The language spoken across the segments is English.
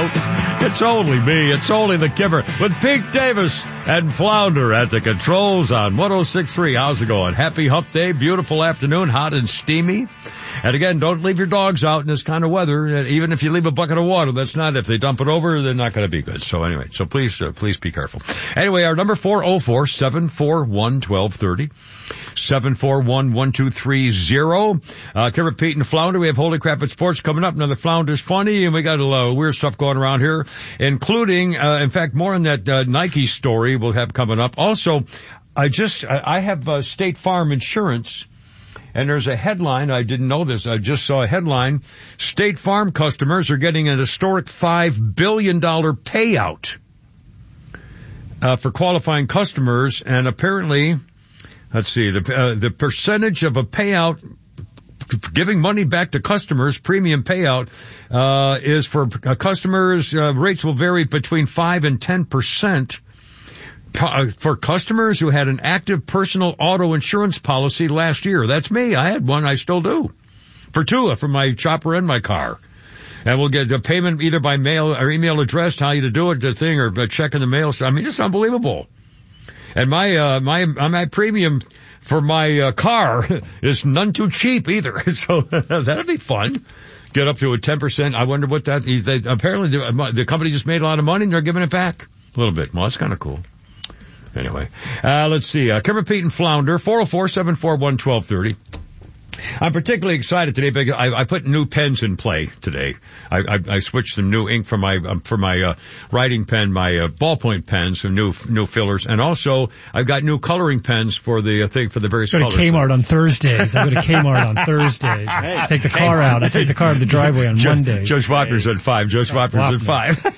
out. It's only me. It's only the Kipper with Pete Davis and Flounder at the controls on 106.3. How's it going? Happy Hump Day. Beautiful afternoon. Hot and steamy. And again, don't leave your dogs out in this kind of weather. Even if you leave a bucket of water, that's not, if they dump it over, they're not going to be good. So anyway, so please be careful. Anyway, our number 404-741-1230. 741-1230. Kevin, Pete, and Flounder. We have Holy Crap at Sports coming up. Another Flounder's Funny, and we got a lot of weird stuff going around here, including, in fact, more on that Nike story we'll have coming up. Also, I have State Farm Insurance. And there's a headline, I didn't know this, I just saw a headline, State Farm customers are getting an historic $5 billion payout for qualifying customers, and apparently, let's see, the percentage of a payout, giving money back to customers, premium payout, is for customers, rates will vary between 5 and 10%. For customers who had an active personal auto insurance policy last year. That's me. I had one. I still do. For my chopper and my car. And we'll get the payment either by mail or email addressed, how you to do it, the thing, or a check in the mail. I mean, it's unbelievable. And my premium for my car is none too cheap either. So that'd be fun. Get up to a 10%. I wonder what that, apparently the company just made a lot of money and they're giving it back a little bit. Well, that's kind of cool. Anyway, let's see. Kevin, Pete, and Flounder, 404-741-1230. I'm particularly excited today because I put new pens in play today. I switched some new ink for my writing pen, my ballpoint pens, some new fillers, and also I've got new coloring pens for the various colors. Go to Kmart on Thursdays. I go to Kmart on Thursdays. Hey, take the car out. I take the car to the driveway on Mondays. Joe Schwapper's at 5. Joe Schwapper's at 5.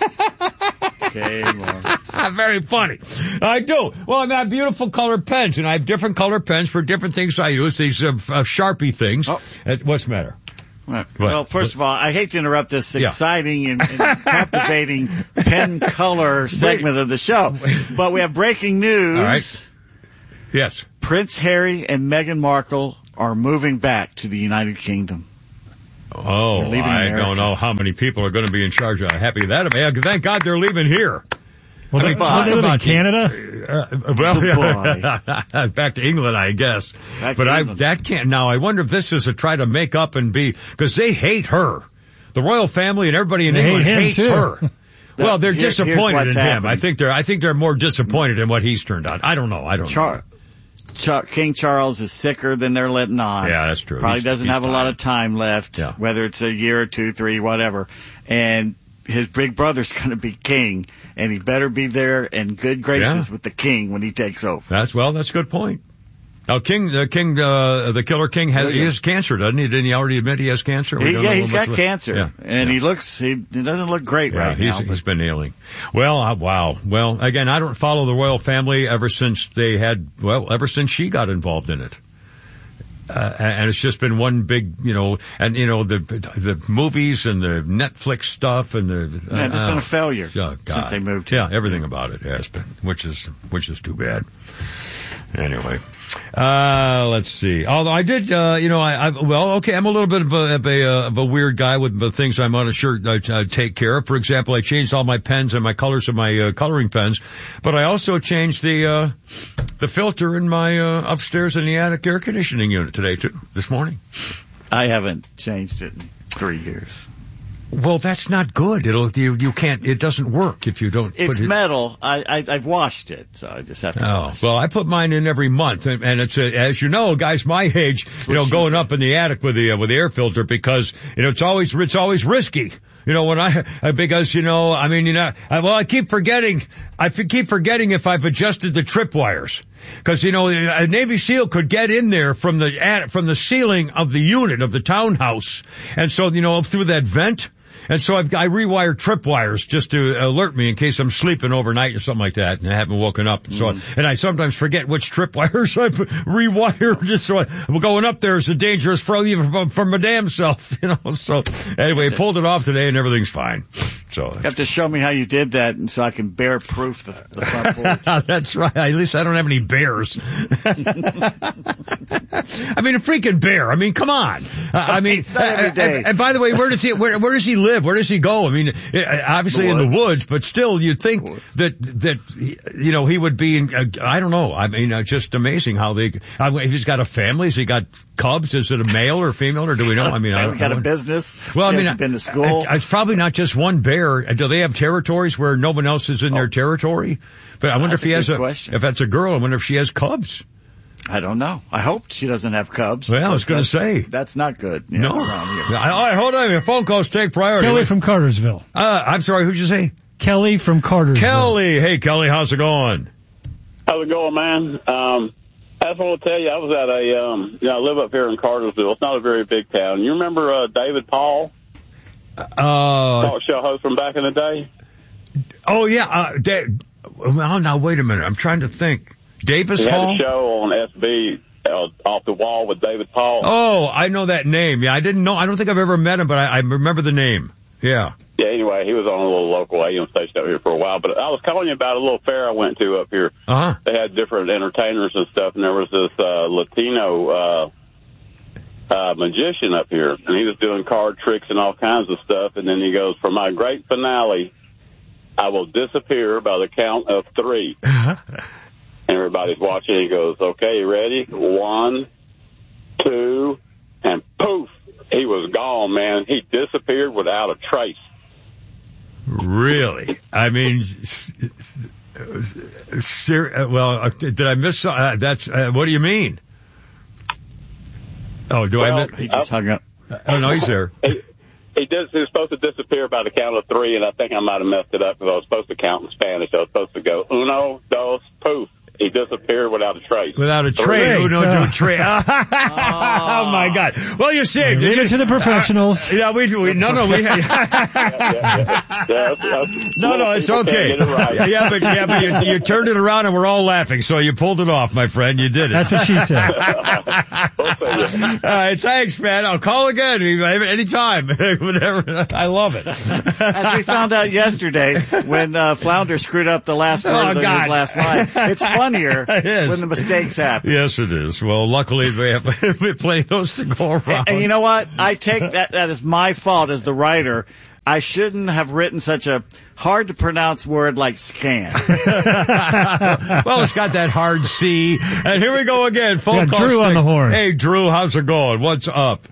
Kmart. Very funny. I do. Well, I have beautiful colored pens, and I have different colored pens for different things I use. These Sharpie things. Oh. What's the matter? Well, first of all, I hate to interrupt this exciting and captivating pen color segment of the show, but we have breaking news. All right. Yes. Prince Harry and Meghan Markle are moving back to the United Kingdom. Oh, I don't know how many people are going to be in charge of happy of that. Thank God they're leaving here. Well, they live in Canada? Back to England, I guess. That can't, now I wonder if this is a try to make up and be, because they hate her. The royal family and everybody in England hates her. Well, they're disappointed in him. I think they're more disappointed in what he's turned out. I don't know. King Charles is sicker than they're letting on. Yeah, that's true. Probably doesn't have a lot of time left, whether it's a year or 2, 3, whatever. And his big brother's going to be king, and he better be there in good graces with the king when he takes over. That's a good point. Now, the Killer King he has cancer, doesn't he? Didn't he already admit he has cancer? He's got cancer. And he doesn't look great right now. He's been ailing. Well, wow. Well, again, I don't follow the royal family ever since she got involved in it. And it's just been one big, the movies and the Netflix stuff and it's been a failure since they moved here. Yeah, everything about it has been, which is too bad. Anyway, let's see. Although I did, I'm a little bit of a weird guy with the things I'm unsure to take care of. For example, I changed all my pens and my colors of my coloring pens, but I also changed the filter in my upstairs in the attic air conditioning unit today too, this morning. I haven't changed it in 3 years. Well, that's not good. It doesn't work if you don't. It's metal. I've washed it, so I just have to wash it. Well, I put mine in every month, and it's as you know, guys my age, going up in the attic with the air filter because, it's always risky. I keep forgetting if I've adjusted the tripwires. Because, a Navy SEAL could get in there from the ceiling of the unit of the townhouse. And so, through that vent. And so I rewired tripwires just to alert me in case I'm sleeping overnight or something like that and I haven't woken up. So, and I sometimes forget which tripwires I've rewired just so going up there is a dangerous for my damn self, So anyway, pulled it off today and everything's fine. So you have to show me how you did that, and so I can bear proof the front porch. That's right. At least I don't have any bears. I mean, a freaking bear. I mean, come on. Every day. And by the way, where does he live? live? Where does he go? I mean, obviously in the woods, but still you'd think that, you know, he would be in, I don't know. I mean, just amazing how he's got a family. Has he got cubs? Is it a male or female, or do we know? I mean, we got a business. Well, I mean, been to school. It's probably not just one bear. Do they have territories where no one else is in their territory? But I wonder if if that's a girl, I wonder if she has cubs. I don't know. I hope she doesn't have cubs. Well, I was going to say. That's not good. No. All right, hold on. Your phone calls take priority. Kelly from Cartersville. I'm sorry, who'd you say? Kelly from Cartersville. Kelly. Hey, Kelly, how's it going? How's it going, man? I just want to tell you, I was at I live up here in Cartersville. It's not a very big town. You remember David Paul? Talk show host from back in the day? Oh, yeah. Well, now, wait a minute. I'm trying to think. Davis Hall? He had a show on SB, Off the Wall with David Paul. Oh, I know that name. Yeah, I didn't know. I don't think I've ever met him, but I remember the name. Yeah. Yeah, anyway, he was on a little local AM station up here for a while. But I was calling you about a little fair I went to up here. Uh-huh. They had different entertainers and stuff, and there was this Latino magician up here, and he was doing card tricks and all kinds of stuff. And then he goes, for my great finale, I will disappear by the count of 3. Uh-huh. And everybody's watching. He goes, okay, you ready? 1, 2, and poof. He was gone, man. He disappeared without a trace. Really? I mean, well, did I miss something? What do you mean? Oh, He just hung up. Oh, no, he's there. He was supposed to disappear by the count of 3, and I think I might have messed it up because I was supposed to count in Spanish. I was supposed to go, 1, 2, poof. He disappeared without a trace. Without a trace. Oh, my God. Well, you see. Leave it to the professionals. No, no, it's okay. Right. Yeah, but you turned it around and we're all laughing, so you pulled it off, my friend. You did it. That's what she said. All right, thanks, man. I'll call again anytime. Whatever. I love it. As we found out yesterday when Flounder screwed up the last word of his last line. It's funnier when the mistakes happen. Yes, it is. Well, luckily we have plenty of those to go around. And you know what? I take that is my fault as the writer. I shouldn't have written such a hard to pronounce word like scan. Well, it's got that hard C. And here we go again. Phone call. Drew on the horn. Hey, Drew, how's it going? What's up?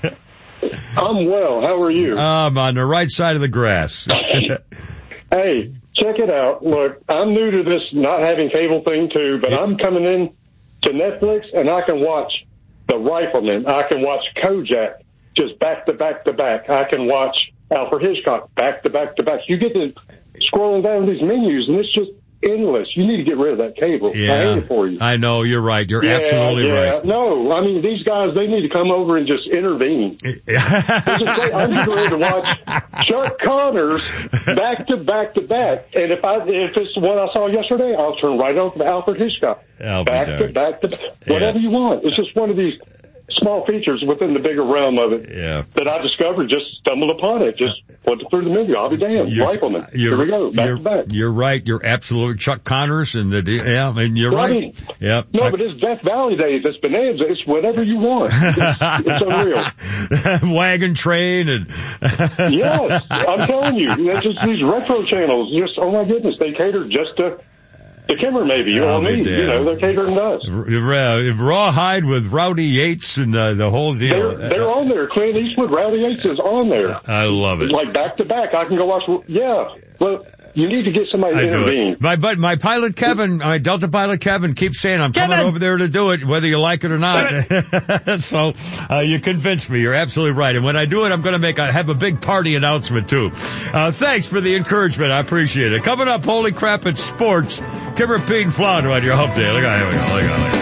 I'm well. How are you? I'm on the right side of the grass. Hey, check it out. Look, I'm new to this not having cable thing too, but I'm coming in to Netflix and I can watch The Rifleman. I can watch Kojak just back to back to back. I can watch Alfred Hitchcock back to back to back. You get to scrolling down these menus and it's just endless. You need to get rid of that cable. Yeah, I hate it for you. I know, you're right. You're absolutely right. No, I mean, these guys, they need to come over and just intervene. I'm just ready to watch Chuck Connors back to back to back. And if it's what I saw yesterday, I'll turn right over to Alfred Hitchcock. Back to back to back. Whatever you want. It's just one of these small features within the bigger realm of it that I discovered, just stumbled upon it, just went through the menu. I'll be damned. Rifleman. Here we go. Back to back. You're right. You're absolutely Chuck Connors and you're right. No, but it's Death Valley days. It's Bonanza. It's whatever you want. It's unreal. Wagon Train and yes, I'm telling you, it's just these retro channels. Just oh my goodness, they cater just to Kimmer, maybe. You know what I mean? You know, they're catering to us. Rawhide with Rowdy Yates and the whole deal. They're on there. Clint Eastwood, Rowdy Yates is on there. I love it. Like back to back. I can go watch. Yeah. Well, you need to get somebody to intervene. My pilot Kevin, my Delta pilot Kevin keeps saying I'm coming over there to do it, whether you like it or not. So, you convinced me. You're absolutely right. And when I do it, I'm going to have a big party announcement too. Thanks for the encouragement. I appreciate it. Coming up, holy crap, it's sports. Kimmer, Pete, and Flounder on your hump day. Look at, here we go. Look at.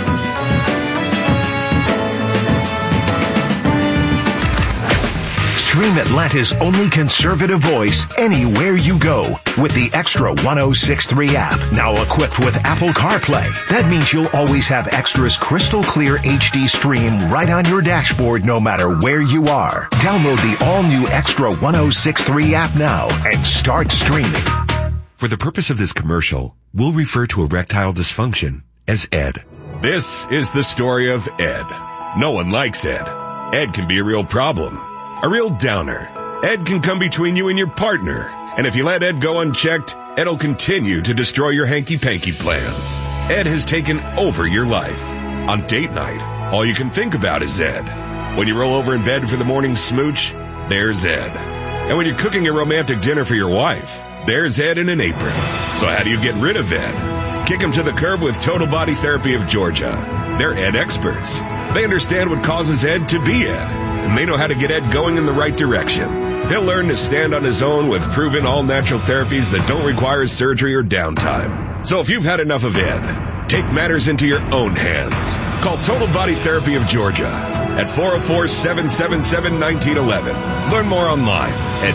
Stream Atlanta's only conservative voice anywhere you go with the Extra 106.3 app. Now equipped with Apple CarPlay. That means you'll always have Extra's crystal clear HD stream right on your dashboard no matter where you are. Download the all-new Extra 106.3 app now and start streaming. For the purpose of this commercial, we'll refer to erectile dysfunction as Ed. This is the story of Ed. No one likes Ed. Ed can be a real problem. A real downer. Ed can come between you and your partner. And if you let Ed go unchecked, Ed'll continue to destroy your hanky-panky plans. Ed has taken over your life. On date night, all you can think about is Ed. When you roll over in bed for the morning smooch, there's Ed. And when you're cooking a romantic dinner for your wife, there's Ed in an apron. So how do you get rid of Ed? Kick him to the curb with Total Body Therapy of Georgia. They're Ed experts. They understand what causes Ed to be Ed, and they know how to get Ed going in the right direction. He'll learn to stand on his own with proven all-natural therapies that don't require surgery or downtime. So if you've had enough of Ed, take matters into your own hands. Call Total Body Therapy of Georgia at 404-777-1911. Learn more online at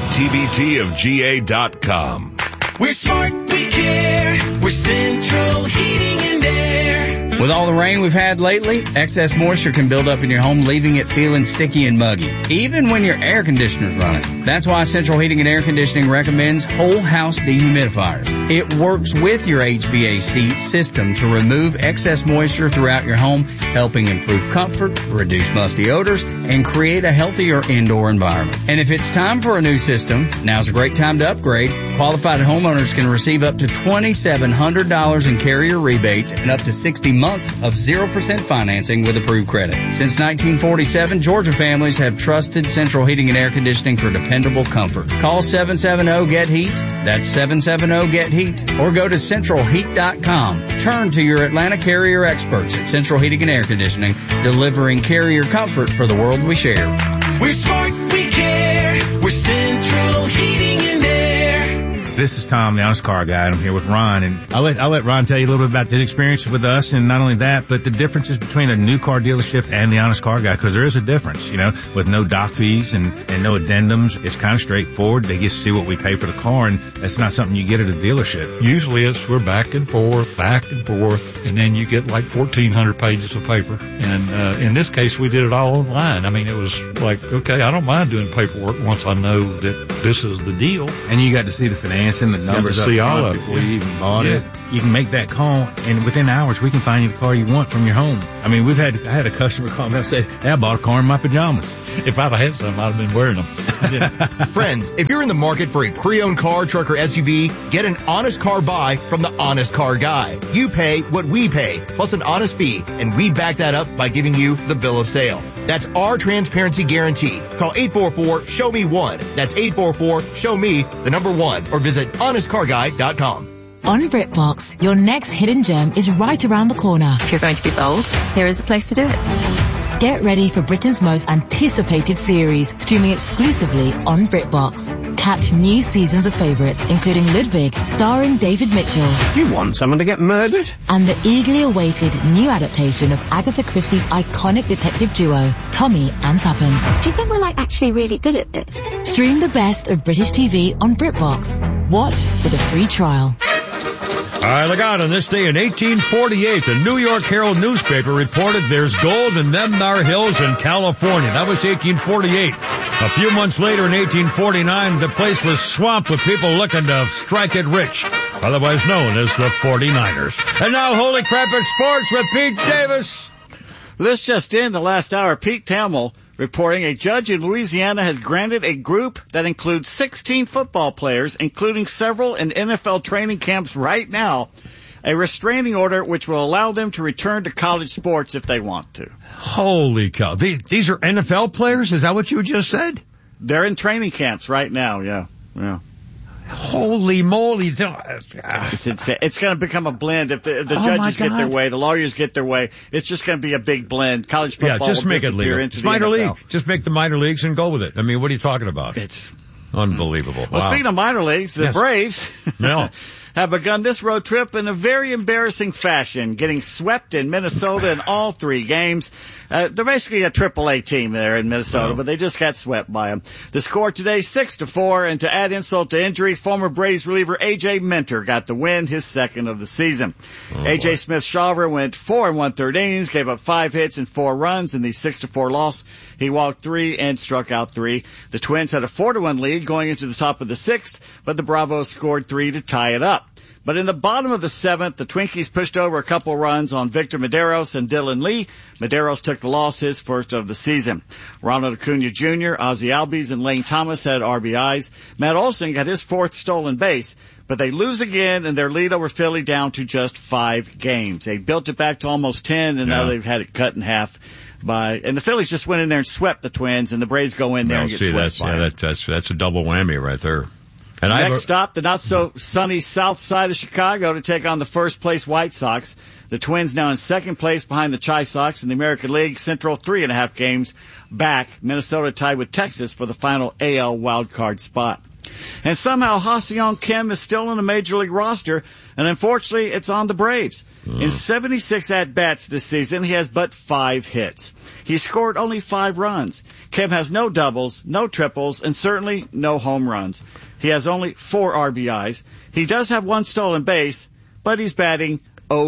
tbtofga.com. We're smart, we care. We're Central Heating and Air. With all the rain we've had lately, excess moisture can build up in your home, leaving it feeling sticky and muggy, even when your air conditioner's running. That's why Central Heating and Air Conditioning recommends Whole House Dehumidifiers. It works with your HVAC system to remove excess moisture throughout your home, helping improve comfort, reduce musty odors, and create a healthier indoor environment. And if it's time for a new system, now's a great time to upgrade. Qualified homeowners can receive up to $2,700 in carrier rebates and up to 60 months of 0% financing with approved credit. Since 1947, Georgia families have trusted Central Heating and Air Conditioning for dependable comfort. Call 770-GET-HEAT. That's 770-GET-HEAT. Or go to centralheat.com. Turn to your Atlanta carrier experts at Central Heating and Air Conditioning, delivering carrier comfort for the world we share. We're smart, we care. We're Central Heating and Air. This is Tom, the Honest Car Guy, and I'm here with Ron. And I'll let Ron tell you a little bit about his experience with us, and not only that, but the differences between a new car dealership and the Honest Car Guy, because there is a difference, with no doc fees and no addendums. It's kind of straightforward. They get to see what we pay for the car, and that's not something you get at a dealership. Usually we're back and forth, and then you get like 1,400 pages of paper. And in this case, we did it all online. I mean, it was like, okay, I don't mind doing paperwork once I know that this is the deal. And you got to see the financing, the numbers up front before you even bought it. You can make that call, and within hours, we can find you the car you want from your home. I mean, I had a customer call me and say, hey, I bought a car in my pajamas. If I'd have had some, I'd have been wearing them. Friends, if you're in the market for a pre-owned car, truck, or SUV, get an honest car buy from the Honest Car Guy. You pay what we pay, plus an honest fee, and we back that up by giving you the bill of sale. That's our transparency guarantee. Call 844-SHOW-ME-1. That's 844-SHOW-ME1, or visit honestcarguy.com. On BritBox, your next hidden gem is right around the corner. If you're going to be bold, here is the place to do it. Get ready for Britain's most anticipated series, streaming exclusively on BritBox. Catch new seasons of favourites, including Ludwig, starring David Mitchell. You want someone to get murdered? And the eagerly awaited new adaptation of Agatha Christie's iconic detective duo, Tommy and Tuppence. Do you think we're actually really good at this? Stream the best of British TV on BritBox. Watch with a free trial. All right, look out. On this day in 1848, the New York Herald newspaper reported there's gold in them thar hills in California. That was 1848. A few months later in 1849, the place was swamped with people looking to strike it rich, otherwise known as the 49ers. And now, Holy Crap, it's sports with Pete Davis. This just in, the last hour, Pete Thamel reporting a judge in Louisiana has granted a group that includes 16 football players, including several in NFL training camps right now, a restraining order which will allow them to return to college sports if they want to. Holy cow. These are NFL players? Is that what you just said? They're in training camps right now, yeah. Holy moly. It's insane. It's going to become a blend. If the judges get their way, the lawyers get their way, it's just going to be a big blend. College football just will make it legal. Into it's the minor NFL. league. Just make the minor leagues and go with it. I mean, what are you talking about? It's unbelievable. Well, speaking of minor leagues, the Braves have begun this road trip in a very embarrassing fashion, getting swept in Minnesota in all three games. They're basically a AAA team there in Minnesota, but they just got swept by them. The score today, 6-4, and to add insult to injury, former Braves reliever A.J. Minter got the win, his second of the season. A.J. Smith-Shawver went 4 1/3 innings, gave up 5 hits and 4 runs in the 6-4 loss. He walked 3 and struck out 3. The Twins had a 4-1 lead going into the top of the 6th, but the Bravos scored 3 to tie it up. But in the bottom of the 7th, the Twinkies pushed over a couple runs on Victor Medeiros and Dylan Lee. Medeiros took the loss, his first of the season. Ronald Acuna Jr., Ozzie Albies, and Lane Thomas had RBIs. Matt Olson got his 4th stolen base. But they lose again, and their lead over Philly down to just 5 games. They built it back to almost 10, and now they've had it cut in half. And the Phillies just went in there and swept the Twins, and the Braves go in there and get swept by them. That's a double whammy right there. And next stop, the not-so-sunny south side of Chicago to take on the first-place White Sox. The Twins now in second place behind the Chi Sox in the American League Central, 3.5 games back. Minnesota tied with Texas for the final AL wildcard spot. And somehow Ha-Seong Kim is still on the Major League roster, and unfortunately it's on the Braves. In 76 at-bats this season, he has but 5 hits. He scored only 5 runs. Kim has no doubles, no triples, and certainly no home runs. He has only 4 RBIs. He does have 1 stolen base, but he's batting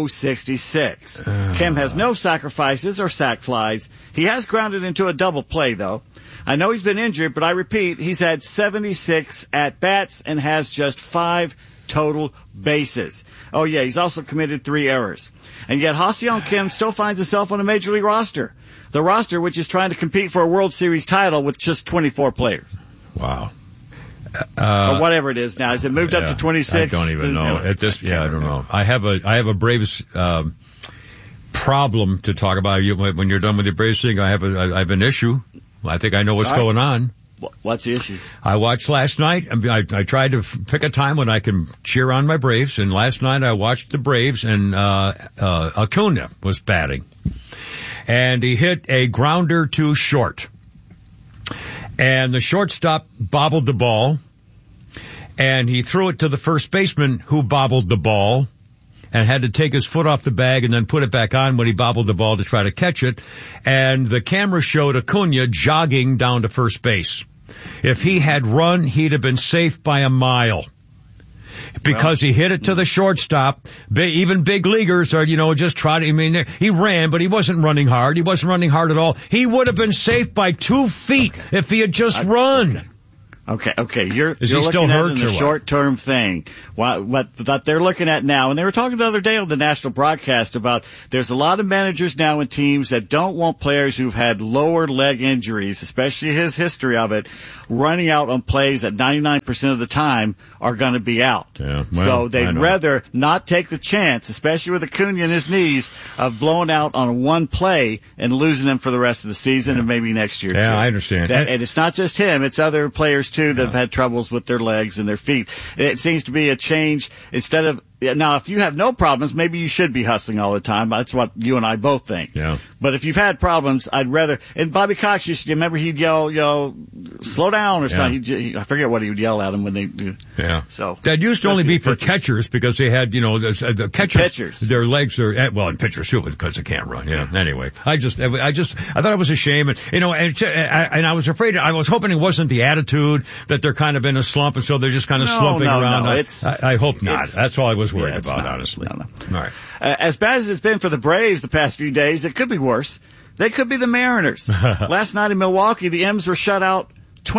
.066. Kim has no sacrifices or sac flies. He has grounded into a double play, though. I know he's been injured, but I repeat, he's had 76 at-bats and has just 5 total bases. Oh, yeah, he's also committed 3 errors. And yet Ha-Seong Kim still finds himself on a Major League roster. The roster which is trying to compete for a World Series title with just 24 players. Wow. Or whatever it is now. Has it moved up to 26? I don't even know. I don't know. I have a Braves problem to talk about. When you're done with the Braves thing, I have an issue. I think I know what's going on. What's the issue? I watched last night. I tried to pick a time when I can cheer on my Braves, and last night I watched the Braves, and Acuna was batting. And he hit a grounder to short. And the shortstop bobbled the ball, and he threw it to the first baseman, who bobbled the ball, and had to take his foot off the bag and then put it back on when he bobbled the ball to try to catch it. And the camera showed Acuna jogging down to first base. If he had run, he'd have been safe by a mile. Because he hit it to the shortstop. Even big leaguers are, just trying. He ran, but he wasn't running hard. He wasn't running hard at all. He would have been safe by 2 feet if he had just run. Okay. You're looking at it in a short-term thing. What they're looking at now, and they were talking the other day on the national broadcast about there's a lot of managers now in teams that don't want players who've had lower leg injuries, especially his history of it, running out on plays that 99% of the time are going to be out. Yeah, so they'd rather not take the chance, especially with Acuna in his knees, of blowing out on one play and losing them for the rest of the season and maybe next year too. Yeah, I understand. And it's not just him, it's other players too that have had troubles with their legs and their feet. It seems to be a change. Instead of, now if you have no problems, maybe you should be hustling all the time. That's what you and I both think. Yeah. But if you've had problems, I'd rather, and Bobby Cox used to, remember he'd yell, slow down or something. I forget what he would yell at him when they do. Yeah. So. That used to only be for catchers because they had, the catchers. Their legs are, and pitchers too because they can't run. Yeah. Anyway, I thought it was a shame. And, and I was afraid, I was hoping it wasn't the attitude that they're kind of in a slump and so they're just kind of slumping around. No, I hope not. That's all I was worried about, honestly. No. All right. As bad as it's been for the Braves the past few days, it could be worse. They could be the Mariners. Last night in Milwaukee, the M's were shut out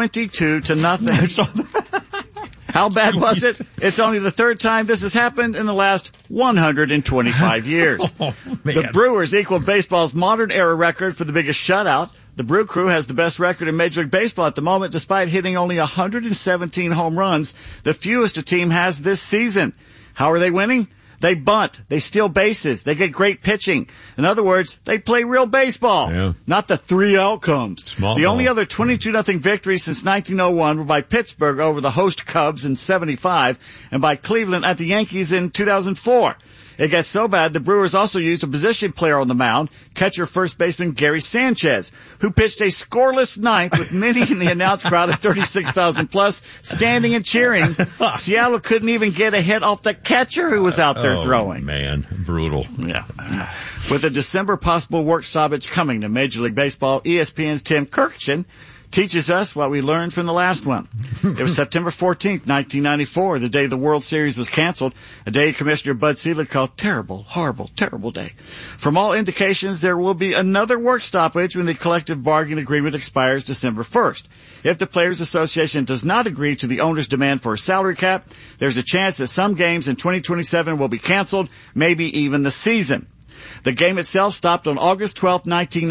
22-0. How bad was it? It's only the 3rd time this has happened in the last 125 years. The Brewers equaled baseball's modern era record for the biggest shutout. The Brew Crew has the best record in Major League Baseball at the moment, despite hitting only 117 home runs, the fewest a team has this season. How are they winning? They bunt. They steal bases. They get great pitching. In other words, they play real baseball. Not the 3 outcomes. The only other 22-0 victories since 1901 were by Pittsburgh over the host Cubs in 75 and by Cleveland at the Yankees in 2004. It gets so bad, the Brewers also used a position player on the mound, catcher first baseman Gary Sanchez, who pitched a scoreless ninth with many in the announced crowd of 36,000 plus standing and cheering. Seattle couldn't even get a hit off the catcher who was out there throwing. Man, brutal. Yeah. With a December possible work stoppage coming to Major League Baseball, ESPN's Tim Kurkjian teaches us what we learned from the last one. It was September 14th, 1994, the day the World Series was canceled, a day Commissioner Bud Selig called terrible, horrible, terrible day. From all indications, there will be another work stoppage when the collective bargaining agreement expires December 1st. If the Players Association does not agree to the owner's demand for a salary cap, there's a chance that some games in 2027 will be canceled, maybe even the season. The game itself stopped on August 12,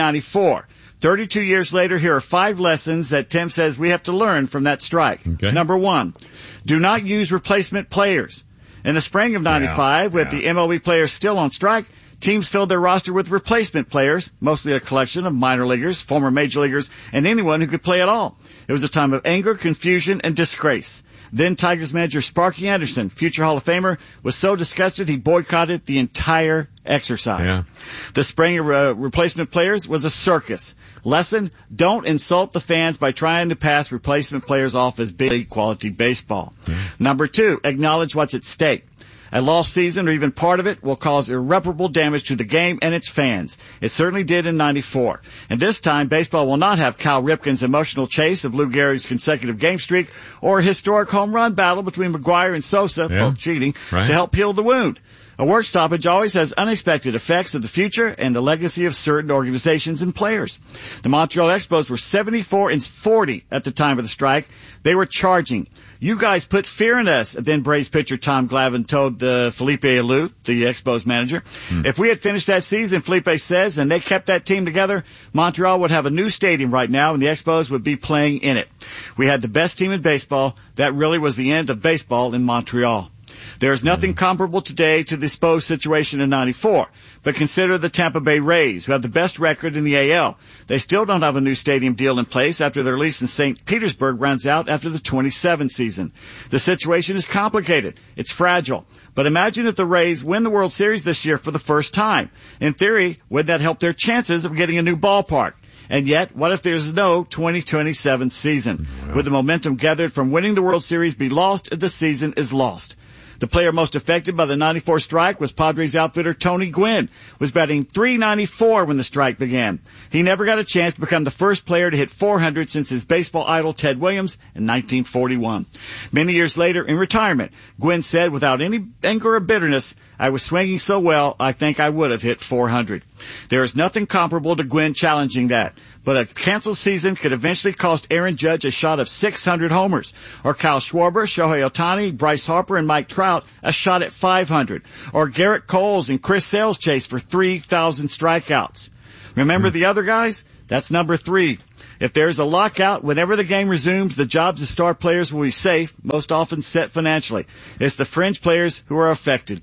1994. 32 years later, here are 5 lessons that Tim says we have to learn from that strike. Okay. Number 1, do not use replacement players. In the spring of 95, with the MLB players still on strike, teams filled their roster with replacement players, mostly a collection of minor leaguers, former major leaguers, and anyone who could play at all. It was a time of anger, confusion, and disgrace. Then Tigers manager Sparky Anderson, future Hall of Famer, was so disgusted he boycotted the entire exercise. Yeah. The spring of replacement players was a circus. Lesson, don't insult the fans by trying to pass replacement players off as big league quality baseball. Number 2, acknowledge what's at stake. A lost season or even part of it will cause irreparable damage to the game and its fans. It certainly did in 94. And this time, baseball will not have Cal Ripken's emotional chase of Lou Gehrig's consecutive game streak or a historic home run battle between McGwire and Sosa, both cheating, to help heal the wound. A work stoppage always has unexpected effects of the future and the legacy of certain organizations and players. The Montreal Expos were 74-40 at the time of the strike. They were charging. You guys put fear in us, then Braves pitcher Tom Glavine told Felipe Alou, the Expos manager. If we had finished that season, Felipe says, and they kept that team together, Montreal would have a new stadium right now and the Expos would be playing in it. We had the best team in baseball. That really was the end of baseball in Montreal. There is nothing comparable today to the Expos situation in 94. But consider the Tampa Bay Rays, who have the best record in the AL. They still don't have a new stadium deal in place after their lease in St. Petersburg runs out after the 27 season. The situation is complicated. It's fragile. But imagine if the Rays win the World Series this year for the first time. In theory, would that help their chances of getting a new ballpark? And yet, what if there's no 2027 season? Would the momentum gathered from winning the World Series be lost if the season is lost? The player most affected by the 94 strike was Padres outfitter Tony Gwynn, was batting .394 when the strike began. He never got a chance to become the first player to hit 400 since his baseball idol Ted Williams in 1941. Many years later, in retirement, Gwynn said without any anger or bitterness, I was swinging so well, I think I would have hit 400. There is nothing comparable to Gwynn challenging that. But a canceled season could eventually cost Aaron Judge a shot of 600 homers, or Kyle Schwarber, Shohei Ohtani, Bryce Harper, and Mike Trout a shot at 500, or Garrett Coles and Chris Sale's chase for 3,000 strikeouts. Remember the other guys? That's number 3. If there's a lockout, whenever the game resumes, the jobs of star players will be safe, most often set financially. It's the fringe players who are affected.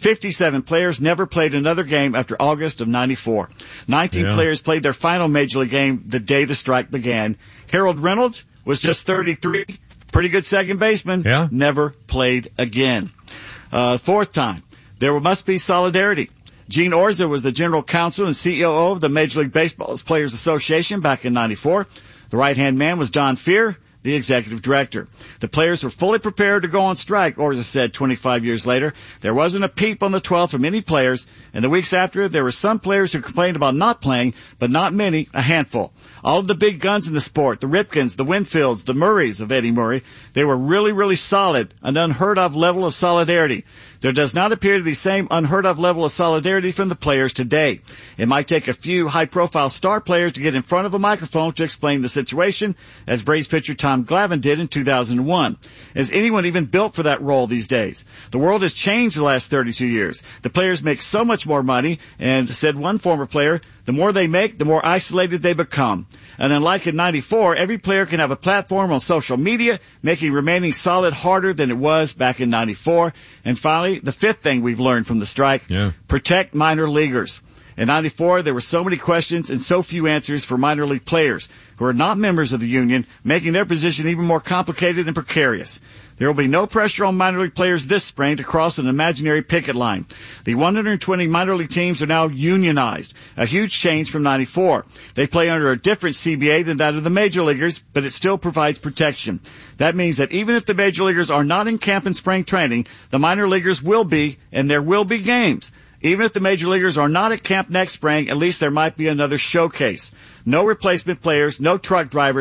57 players never played another game after August of 94. 19 players played their final major league game the day the strike began. Harold Reynolds was just 33. Pretty good second baseman. Never played again. Fourth time. There must be solidarity. Gene Orza was the general counsel and CEO of the Major League Baseball Players Association back in 94. The right-hand man was Don Fehr, the executive director. The players were fully prepared to go on strike, Orza said 25 years later. There wasn't a peep on the 12th from any players, and the weeks after, there were some players who complained about not playing, but not many, a handful. All of the big guns in the sport, the Ripkens, the Winfields, the Murrays of Eddie Murray, they were really, really solid, an unheard-of level of solidarity. There does not appear to be the same unheard-of level of solidarity from the players today. It might take a few high-profile star players to get in front of a microphone to explain the situation, as Braves pitcher Tom Glavine did in 2001. Is anyone even built for that role these days? The world has changed the last 32 years. The players make so much more money, and said one former player, the more they make, the more isolated they become. And unlike in 94, every player can have a platform on social media, making remaining solid harder than it was back in 94. And finally, the fifth thing we've learned from the strike, protect minor leaguers. In 94, there were so many questions and so few answers for minor league players who are not members of the union, making their position even more complicated and precarious. There will be no pressure on minor league players this spring to cross an imaginary picket line. The 120 minor league teams are now unionized, a huge change from 94. They play under a different CBA than that of the major leaguers, but it still provides protection. That means that even if the major leaguers are not in camp in spring training, the minor leaguers will be, and there will be games. Even if the major leaguers are not at camp next spring, at least there might be another showcase. No replacement players, no truck drivers,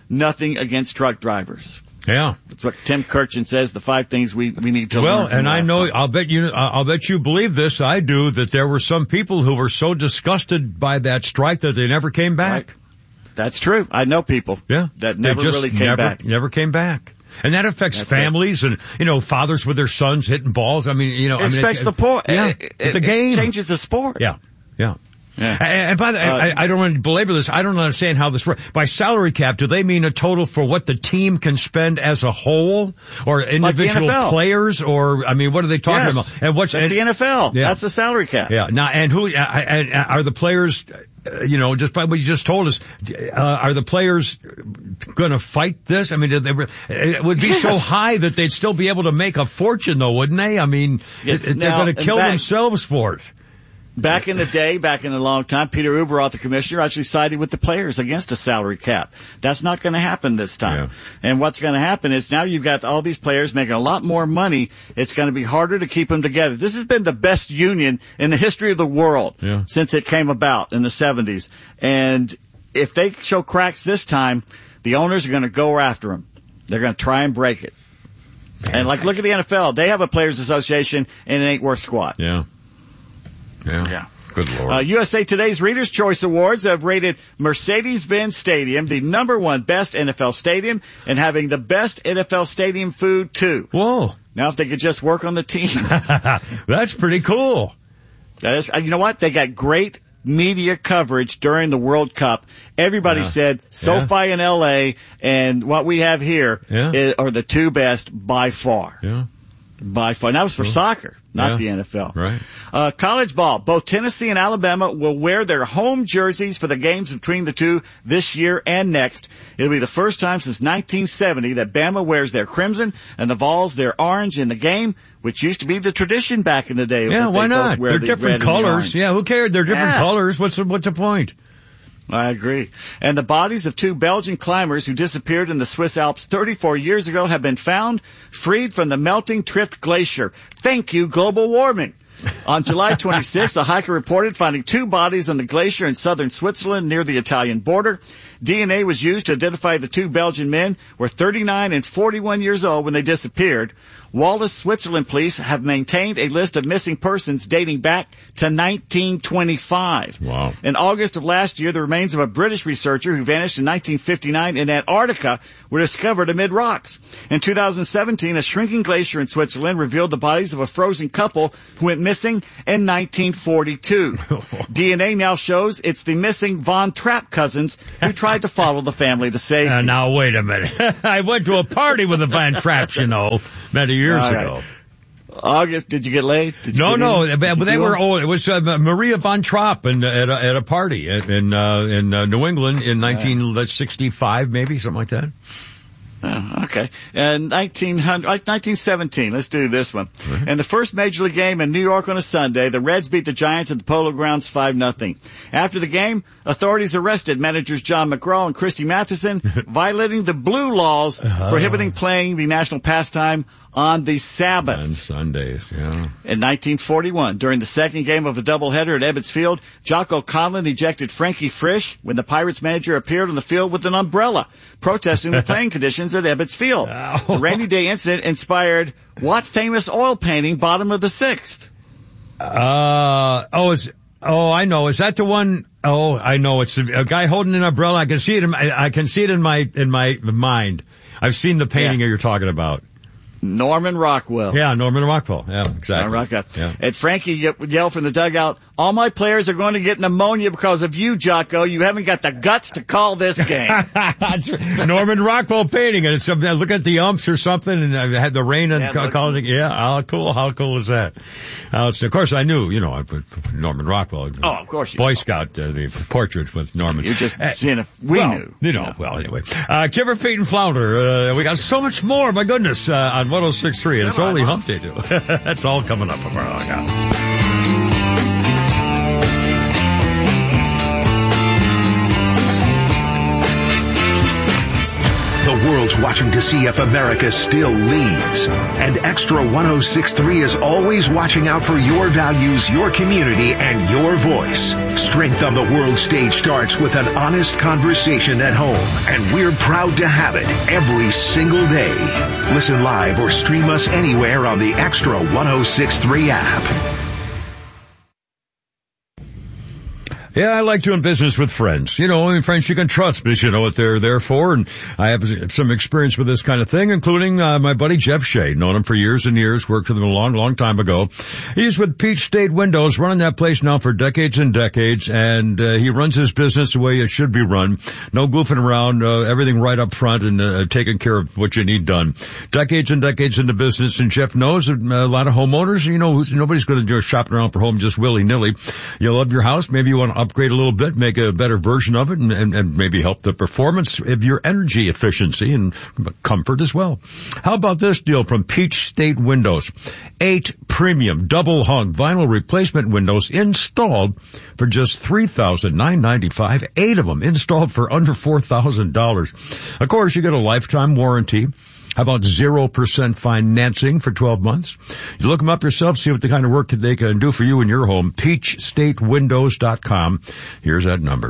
nothing against truck drivers. Yeah. That's what Tim Kirchin says, the 5 things we need to learn. Well, and I know, I'll bet you believe this, I do, that there were some people who were so disgusted by that strike that they never came back. Right. That's true. I know people that never really came back. Never came back. And that affects families and, fathers with their sons hitting balls. I mean, it affects the sport. Yeah, it's a game. It changes the sport. Yeah. Yeah. And by the way, I don't want to belabor this. I don't understand how this works. By salary cap, do they mean a total for what the team can spend as a whole, or individual players, or I mean, what are they talking about? And that's the NFL. Yeah. That's the salary cap. Yeah. Now, and who are the players? Just by what you just told us, are the players going to fight this? I mean, it would be so high that they'd still be able to make a fortune, though, wouldn't they? I mean, they're going to kill themselves for it. Back in the long time, Peter Ueberroth, the commissioner, actually sided with the players against a salary cap. That's not going to happen this time. Yeah. And what's going to happen is now you've got all these players making a lot more money. It's going to be harder to keep them together. This has been the best union in the history of the world since it came about in the 70s. And if they show cracks this time, the owners are going to go after them. They're going to try and break it. And look at the NFL. They have a players association and it ain't worth squat. Yeah. Good Lord. USA Today's Reader's Choice Awards have rated Mercedes-Benz Stadium the #1 best NFL stadium and having the best NFL stadium food, too. Whoa. Now, if they could just work on the team. That's pretty cool. That is, you know what? They got great media coverage during the World Cup. Everybody said SoFi in L.A. and what we have here are the 2 best by far. Yeah. By far. And that was for soccer, not the NFL. Right. College ball. Both Tennessee and Alabama will wear their home jerseys for the games between the two this year and next. It'll be the first time since 1970 that Bama wears their crimson and the Vols their orange in the game, which used to be the tradition back in the day. Yeah, why not? They're different colors. Yeah, who cared? They're different colors. What's the point? I agree. And the bodies of 2 Belgian climbers who disappeared in the Swiss Alps 34 years ago have been found, freed from the melting Trift Glacier. Thank you, global warming. On July 26th, a hiker reported finding 2 bodies on the glacier in southern Switzerland near the Italian border. DNA was used to identify the 2 Belgian men were 39 and 41 years old when they disappeared. Wallace, Switzerland police have maintained a list of missing persons dating back to 1925. Wow. In August of last year, the remains of a British researcher who vanished in 1959 in Antarctica were discovered amid rocks. In 2017, a shrinking glacier in Switzerland revealed the bodies of a frozen couple who went missing in 1942. DNA now shows it's the missing Von Trapp cousins who tried to follow the family to safety. Now, wait a minute. I went to a party with the Von Trapps, many years ago. August, did you get laid? No, but they were old. It was Maria von Trapp at a party in New England in 1965, maybe, something like that. Oh, okay. 1917. Let's do this one. Mm-hmm. In the first Major League game in New York on a Sunday, the Reds beat the Giants at the Polo Grounds 5-0. After the game, authorities arrested managers John McGraw and Christy Matheson, violating the blue laws prohibiting playing the national pastime on the Sabbath. On Sundays, yeah. In 1941, during the second game of a doubleheader at Ebbets Field, Jocko Conlon ejected Frankie Frisch when the Pirates manager appeared on the field with an umbrella, protesting the playing conditions at Ebbets Field. The rainy day incident inspired what famous oil painting, Bottom of the Sixth? I know. Is that the one? Oh, I know. It's a guy holding an umbrella. I can see it in my mind. I've seen the painting you're talking about. Norman Rockwell. Yeah, Norman Rockwell. Yeah, exactly. Norman Rockwell. Yeah. And Frankie yelled from the dugout, "All my players are going to get pneumonia because of you, Jocko. You haven't got the guts to call this game." That's Norman Rockwell painting it. It's look at the umps or something, and I had the rain and calling it. Yeah, how cool is that? Of course, I knew. I put Norman Rockwell. Oh, of course. Boy Scout, the portrait with Norman. You're just seeing if we knew. Well, anyway. Kipper, Pete, and Flounder. We got so much more. My goodness, on 106.3, and it's only hump day, too. That's all coming up from our The world's watching to see if America still leads. And Extra 106.3 is always watching out for your values, your community, and your voice. Strength on the world stage starts with an honest conversation at home, and we're proud to have it every single day. Listen live or stream us anywhere on the Extra 106.3 app. Yeah, I like doing business with friends. You know, friends you can trust because you know what they're there for. And I have some experience with this kind of thing, including my buddy Jeff Shea. Known him for years and years, worked with him a long, long time ago. He's with Peach State Windows, running that place now for decades and decades, and he runs his business the way it should be run. No goofing around, everything right up front and taking care of what you need done. Decades and decades in the business, and Jeff knows that a lot of homeowners, you know, nobody's going to do shopping around for home just willy-nilly. You love your house, maybe you want to upgrade a little bit, make a better version of it, and maybe help the performance of your energy efficiency and comfort as well. How about this deal from Peach State Windows? 8 premium double-hung vinyl replacement windows installed for just $3,995. 8 of them installed for under $4,000. Of course, you get a lifetime warranty. How about 0% financing for 12 months? You look them up yourself, see what the kind of work that they can do for you in your home. PeachStateWindows.com. Here's that number,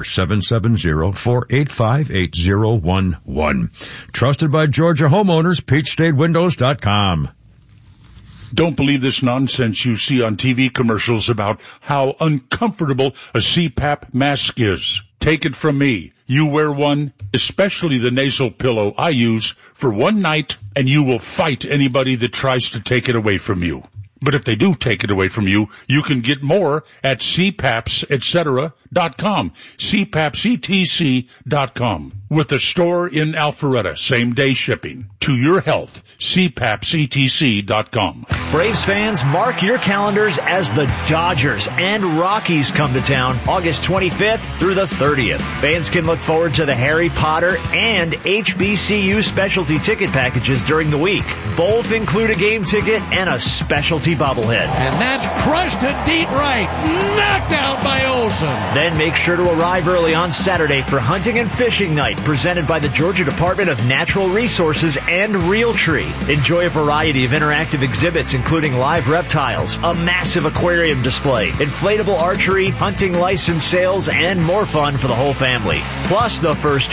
770-485-8011. Trusted by Georgia homeowners, PeachStateWindows.com. Don't believe this nonsense you see on TV commercials about how uncomfortable a CPAP mask is. Take it from me. You wear one, especially the nasal pillow I use, for one night, and you will fight anybody that tries to take it away from you. But if they do take it away from you, you can get more at cpapsetcetera.com, cpapsetc.com, with a store in Alpharetta, same-day shipping. To your health, cpapsetc.com. Braves fans, mark your calendars as the Dodgers and Rockies come to town August 25th through the 30th. Fans can look forward to the Harry Potter and HBCU specialty ticket packages during the week. Both include a game ticket and a specialty bobblehead. And that's crushed to deep right. Knocked out by Olsen. Then make sure to arrive early on Saturday for hunting and fishing night presented by the Georgia Department of Natural Resources and Realtree. Enjoy a variety of interactive exhibits including live reptiles, a massive aquarium display, inflatable archery, hunting license sales, and more fun for the whole family. Plus, the first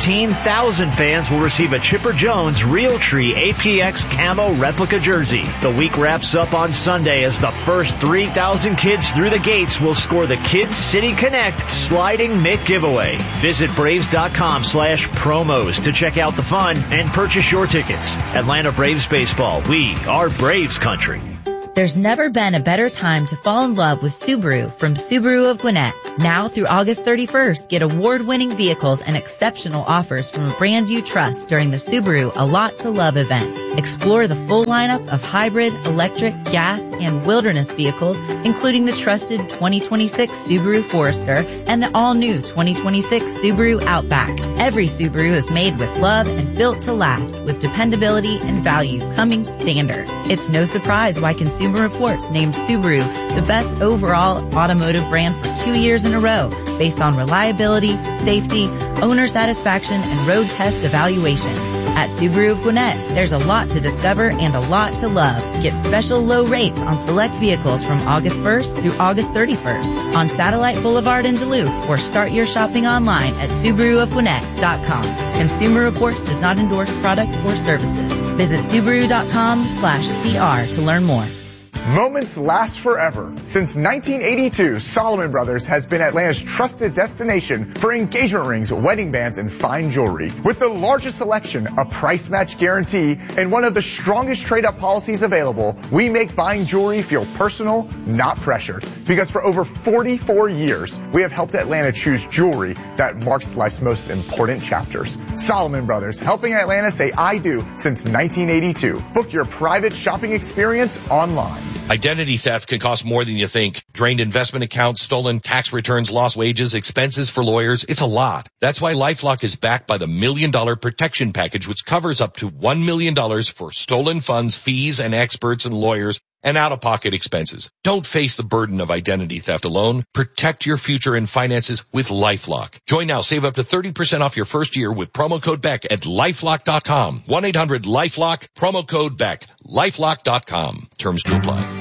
15,000 fans will receive a Chipper Jones Realtree APX Camo replica jersey. The week wraps up on Sunday as the first 3,000 kids through the gates will score the Kids City Connect Sliding Mick giveaway. Visit Braves.com/promos to check out the fun and purchase your tickets. Atlanta Braves baseball. We are Braves country. There's never been a better time to fall in love with Subaru from Subaru of Gwinnett. Now through August 31st, get award-winning vehicles and exceptional offers from a brand you trust during the Subaru A Lot to Love event. Explore the full lineup of hybrid, electric, gas, and wilderness vehicles, including the trusted 2026 Subaru Forester and the all-new 2026 Subaru Outback. Every Subaru is made with love and built to last, with dependability and value coming standard. It's no surprise why Consumer Reports named Subaru the best overall automotive brand for 2 years in a row, based on reliability, safety, owner satisfaction, and road test evaluation. At Subaru of Gwinnett, there's a lot to discover and a lot to love. Get special low rates on select vehicles from August 1st through August 31st on Satellite Boulevard in Duluth, or start your shopping online at SubaruofGwinnett.com. Consumer Reports does not endorse products or services. Visit Subaru.com/CR to learn more. Moments last forever. Since 1982, Solomon Brothers has been Atlanta's trusted destination for engagement rings, wedding bands, and fine jewelry. With the largest selection, a price match guarantee, and one of the strongest trade-up policies available, we make buying jewelry feel personal, not pressured. Because for over 44 years, we have helped Atlanta choose jewelry that marks life's most important chapters. Solomon Brothers, helping Atlanta say I do since 1982. Book your private shopping experience online. Identity theft can cost more than you think. Drained investment accounts, stolen tax returns, lost wages, expenses for lawyers. It's a lot. That's why LifeLock is backed by the $1 Million Protection Package, which covers up to $1 million for stolen funds, fees, and experts and lawyers and out-of-pocket expenses. Don't face the burden of identity theft alone. Protect your future in finances with LifeLock. Join now. Save up to 30% off your first year with promo code Beck at LifeLock.com. 1-800-LifeLock, promo code Beck. LifeLock.com. Terms to apply.